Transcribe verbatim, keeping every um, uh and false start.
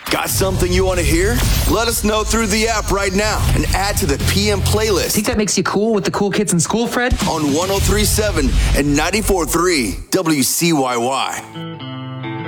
Got something you want to hear? Let us know through the app right now and add to the P M playlist. Think that makes you cool with the cool kids in school, Fred? On one oh three point seven and ninety-four point three W C Y Y.